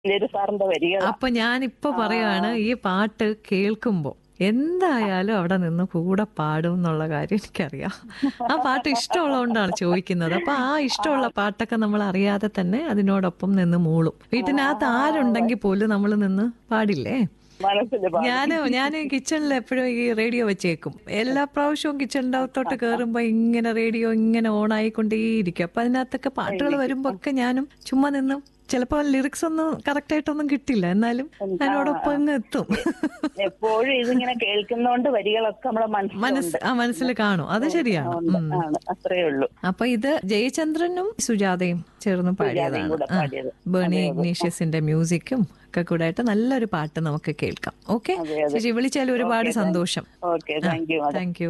നല്ലൊരു സാറിന്റെ വരികൾ. അപ്പൊ ഞാനിപ്പോ പറയാണ്, ഈ പാട്ട് കേൾക്കുമ്പോ എന്തായാലും അവിടെ നിന്ന് കൂടെ പാടും എന്നുള്ള കാര്യം എനിക്കറിയാം. ആ പാട്ട് ഇഷ്ടമുള്ളതുകൊണ്ടാണ് ചോദിക്കുന്നത്. അപ്പൊ ആ ഇഷ്ടമുള്ള പാട്ടൊക്കെ നമ്മൾ അറിയാതെ തന്നെ അതിനോടൊപ്പം നിന്ന് മൂളും. വീട്ടിനകത്ത് ആരുണ്ടെങ്കിൽ പോലും നമ്മൾ നിന്ന് പാടില്ലേ? മനസ്സിൽ ഞാൻ കിച്ചണിൽ എപ്പോഴും ഈ റേഡിയോ വെച്ചേക്കും. എല്ലാ പ്രാവശ്യവും കിച്ചണിന്റെ അകത്തോട്ട് കയറുമ്പോ ഇങ്ങനെ റേഡിയോ ഇങ്ങനെ ഓൺ ആയിക്കൊണ്ടേയിരിക്കും. അപ്പൊ അതിനകത്തൊക്കെ പാട്ടുകൾ വരുമ്പോ ഒക്കെ ഞാനും ചുമ്മാ നിന്നും, ചിലപ്പോ ലിറിക്സ് ഒന്നും കറക്റ്റ് ആയിട്ടൊന്നും കിട്ടില്ല, എന്നാലും അതിനോടൊപ്പം അങ്ങ് എത്തും. എപ്പോഴും ഇതിങ്ങനെ കേൾക്കുന്നോണ്ട് വരികളൊക്കെ നമ്മളെ മനസ്സിൽ കാണും. അത് ശരിയാണ്. അത്രേ ഉള്ളൂ. അപ്പൊ ഇത് ജയചന്ദ്രനും സുജാതയും ചേർന്ന് പാടിയതാണ്. ബേണി ഇഗ്നീഷ്യസിന്റെ മ്യൂസിക്കും ഒക്കെ കൂടെ ആയിട്ട് നല്ലൊരു പാട്ട് നമുക്ക് കേൾക്കാം. ഓക്കെ ചേച്ചി, വിളിച്ചാൽ ഒരുപാട് സന്തോഷം. Okay, thank you.